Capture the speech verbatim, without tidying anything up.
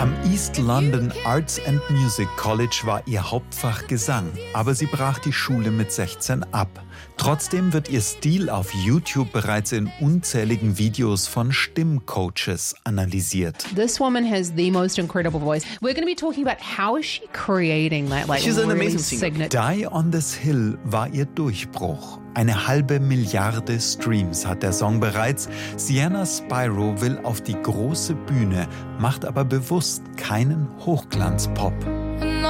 Am East London Arts and Music College war ihr Hauptfach Gesang, aber sie brach die Schule mit sechzehn ab. Trotzdem wird ihr Stil auf YouTube bereits in unzähligen Videos von Stimmcoaches analysiert. This woman has the most incredible voice. We're going to be talking about how is she creating that like She's an really amazing singer. signature. Die on this Hill war ihr Durchbruch. Eine halbe Milliarde Streams hat der Song bereits. Sienna Spyro will auf die große Bühne, macht aber bewusst keinen Hochglanzpop.